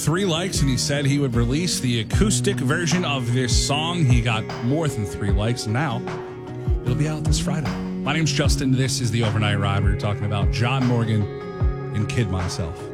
3 likes, and he said he would release the acoustic version of this song. He got more than 3 likes, and now it'll be out this Friday. My name's Justin. This is the Overnight Ride. We're talking about John Morgan and Kid Myself.